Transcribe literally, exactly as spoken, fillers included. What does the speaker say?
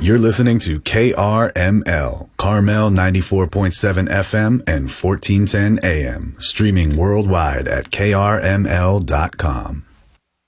You're listening to K R M L, Carmel ninety-four point seven F M and fourteen ten A M, streaming worldwide at K R M L dot com.